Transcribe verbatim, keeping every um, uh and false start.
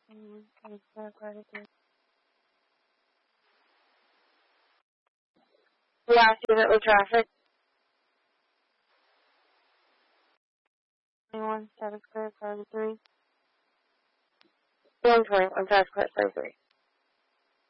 Mm, Times Square, thirty-three. Last unit with traffic. twenty-one, Times Square, thirty-three. one twenty, on Times Square, thirty-three.